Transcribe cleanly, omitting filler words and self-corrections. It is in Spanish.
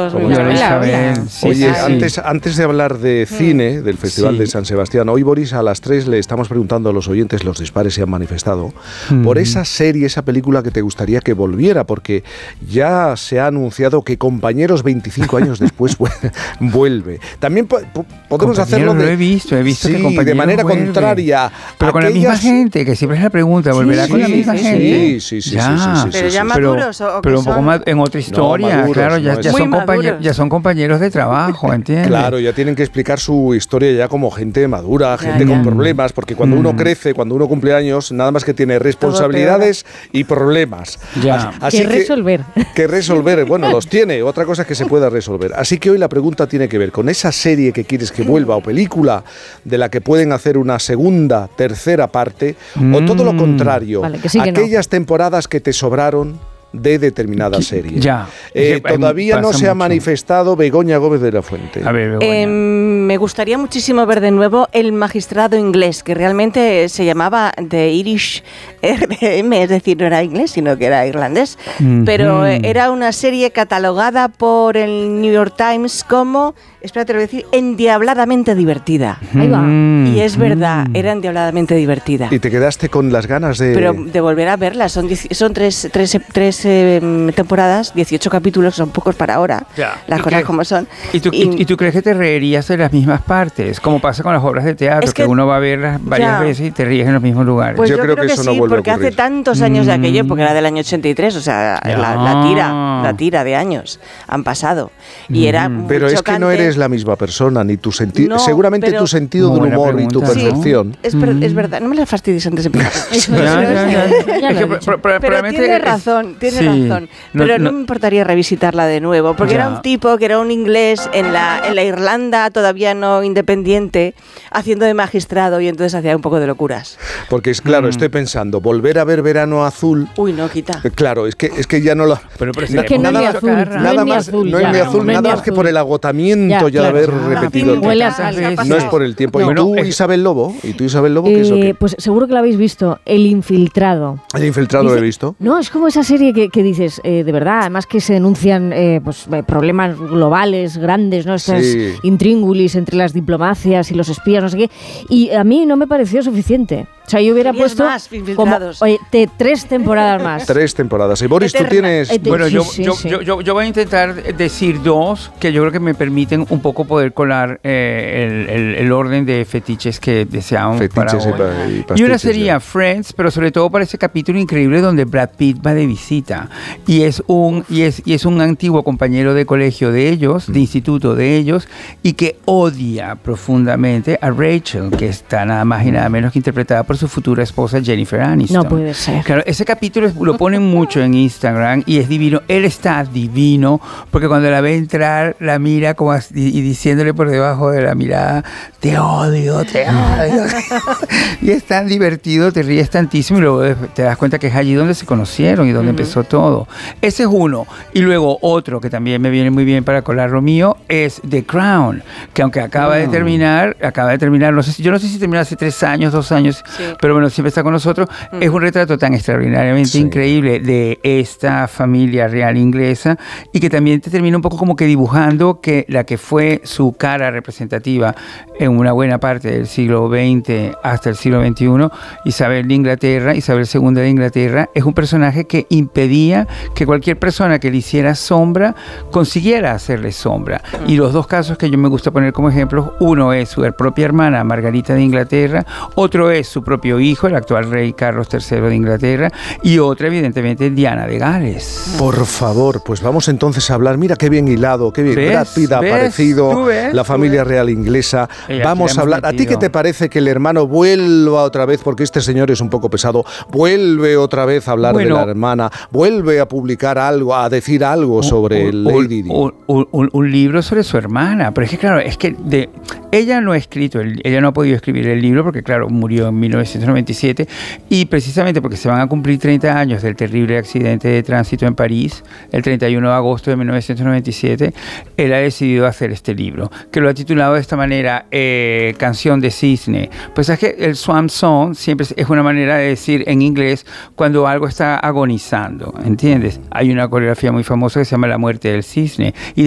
todos como vimos ya la lo película. saben. Sí, Oye, sí. antes de hablar de cine, del Festival de San Sebastián, hoy, Boris, a las 3 le estamos preguntando a los oyentes, los dispares se han manifestado, por esa serie, esa película que te gustaría que volviera, porque ya se ha anunciado que Compañeros 25 años después vuelve. También podemos hacerlo Lo he visto sí, que Compañeros de manera vuelve. contraria. Pero con la misma gente, que siempre es la pregunta, ¿volverá con la misma gente? Sí. Pero ya maduros o pero que un poco son... más en otra historia, maduros, claro, no es- ya son compañeros de trabajo, ¿entiendes? Claro, ya tienen que explicar su historia ya como gente madura, gente con problemas, porque cuando uno crece, cuando uno cumple años, nada más que tiene responsabilidades y problemas. Ya. Así que resolver, bueno, los tiene, otra cosa es que se pueda resolver. Así que hoy la pregunta tiene que ver con esa serie que quieres que vuelva o película de la que pueden hacer una segunda, tercera parte, o todo lo contrario, Vale, que sí, que aquellas temporadas que te sobraron de determinada serie. Ya. Todavía no pasa se ha mucho. manifestado Begoña Gómez de la Fuente. A ver, Begoña. Me gustaría muchísimo ver de nuevo El Magistrado Inglés, que realmente se llamaba The Irish RDM, es decir, no era inglés, sino que era irlandés. Pero era una serie catalogada por el New York Times como, espérate, lo voy a decir, endiabladamente divertida. Ahí va. Y es verdad, era endiabladamente divertida. Y te quedaste con las ganas de... Pero de volver a verla, son tres temporadas, 18 capítulos, son pocos para ahora, Ya. las cosas como son. ¿Y tú crees que te reirías de las mismas partes? Como pasa con las obras de teatro, Es que que uno va a verlas varias veces y te ríes en los mismos lugares. Pues Yo yo creo creo que que eso no sí, vuelve a porque hace ocurrir. tantos años de aquello, porque era del año 83, o sea, Ya. la tira de años han pasado. Y era muy Pero es que no chocante. eres la misma persona, ni tu sentido, No, seguramente pero- tu sentido del Buena humor y tu pregunta, ¿no? percepción. Es verdad, no me la fastidies antes de empezar. Eso, Ya, eso, ya, ya. eso, ya Es lo que he dicho. Pero probablemente tiene es- razón. sí. Pero no me importaría revisitarla de nuevo, porque Ya. era un tipo que era un inglés en la Irlanda todavía no independiente, haciendo de magistrado, y entonces hacía un poco de locuras. Porque es claro, estoy pensando, volver a ver Verano Azul. Uy, no, quita. Claro, es que ya no lo. Pero Es que no es ni azul, nada más, no es ni azul, nada más que por el agotamiento ya de haber repetido el Huele a texto. sal. No es por el tiempo. No. ¿Y tú, Bueno, Isabel Lobo? ¿Qué es lo que? Pues seguro que lo habéis visto, El Infiltrado. El Infiltrado lo he visto. No, es como esa serie que dices, de verdad, además que se denuncian problemas globales, grandes, ¿no? Estas Sí. intríngulis entre las diplomacias y los espías, no sé qué. Y a mí no me pareció suficiente. O sea, yo hubiera Querías puesto más Infiltrados. como 3 temporadas más. 3 temporadas. Y Boris, tú Eterna. tienes. Bueno, Sí, sí. yo voy a intentar decir 2 que yo creo que me permiten un poco poder colar el orden de fetiches que deseamos para Fetiches hoy. y Y pastiches, una sería ya. Friends, pero sobre todo para ese capítulo increíble donde Brad Pitt va de visita y es un antiguo compañero de colegio de ellos, de instituto de ellos, y que odia profundamente a Rachel, que está nada más y nada menos que interpretada por su futura esposa Jennifer Aniston. No puede ser. Claro, ese capítulo lo ponen mucho en Instagram y es divino. Él está divino porque cuando la ve entrar, la mira como y diciéndole por debajo de la mirada, te odio, te odio. Y es tan divertido, te ríes tantísimo y luego te das cuenta que es allí donde se conocieron y donde empezó todo. Ese es uno. Y luego otro que también me viene muy bien para colar lo mío es The Crown, que aunque acaba de terminar, yo no sé si terminó hace 3 años, 2 años, Sí. pero bueno, siempre está con nosotros. Es un retrato tan extraordinariamente increíble de esta familia real inglesa y que también te termina un poco como que dibujando que la que fue su cara representativa en una buena parte del siglo XX hasta el siglo XXI, Isabel II de Inglaterra, es un personaje que impedía que cualquier persona que le hiciera sombra consiguiera hacerle sombra. Y los 2 casos que yo me gusta poner como ejemplos, uno es su propia hermana Margarita de Inglaterra, otro es su propio hijo, el actual rey Carlos III de Inglaterra, y otra evidentemente Diana de Gales. Por favor, pues vamos entonces a hablar. Mira qué bien hilado, qué bien. ¿Ves? Brad Pitt ha ¿Ves? aparecido, ¿Tú ves? la ¿Tú familia ves? real inglesa. Aquí Vamos la a hemos hablar. ¿A ti qué metido. te parece que el hermano vuelva otra vez? Porque este señor es un poco pesado. Vuelve otra vez a hablar de la hermana. Vuelve a publicar algo, a decir algo sobre Lady Di. Un libro sobre su hermana. Pero es que, claro, ella no ha escrito, ella no ha podido escribir el libro porque, claro, murió en 1997 y precisamente porque se van a cumplir 30 años del terrible accidente de tránsito en París, el 31 de agosto de 1997, él ha decidido hacer este libro, que lo ha titulado de esta manera, Canción de Cisne. Pues es que el Swan Song siempre es una manera de decir en inglés cuando algo está agonizando, ¿entiendes? Hay una coreografía muy famosa que se llama La muerte del cisne. Y